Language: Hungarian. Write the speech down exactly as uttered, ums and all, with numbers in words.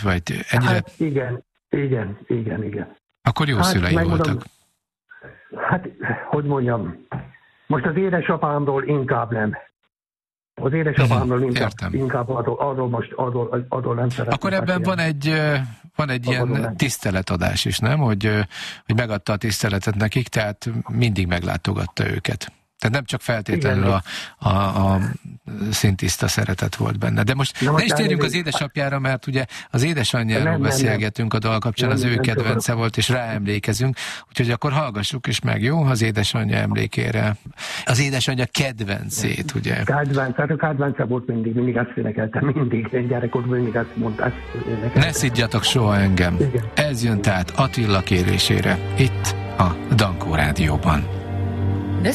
vagy ennyire... Hát igen, igen, igen, igen. Akkor jó hát, szülei voltak. Hát, hogy mondjam, most az édesapámról inkább nem. Az édesapámról inkább, inkább arról, arról most arról, arról nem szeretném. Akkor ebben van egy, van egy ilyen nem. tiszteletadás is, nem? Hogy, hogy megadta a tiszteletet nekik, tehát mindig meglátogatta őket. Tehát nem csak feltétlenül a, a, a szintiszta szeretet volt benne. De most Na, ne is térjünk az édesapjára, mert ugye az édesanyjáról nem, beszélgetünk nem, nem. a dal kapcsán, nem, az ő nem, kedvence nem volt, és ráemlékezünk. Úgyhogy akkor hallgassuk is meg, jó? Az édesanyja emlékére. Az édesanyja kedvencét, ugye? Kedvenc, hát a kedvence volt mindig, mindig ezt énekeltem, mindig. Én gyerekkorban mindig ezt mondta. Ne szidjatok soha engem. Igen. Ez jön tehát Attila kérésére, itt a Dankó Rádióban.